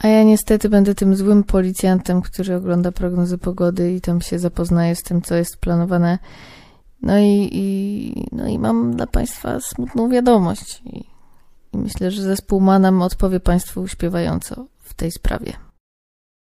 A ja niestety będę tym złym policjantem, który ogląda prognozy pogody i tam się zapoznaje z tym, co jest planowane. No i mam dla Państwa smutną wiadomość. I myślę, że zespół Manam odpowie Państwu śpiewająco w tej sprawie.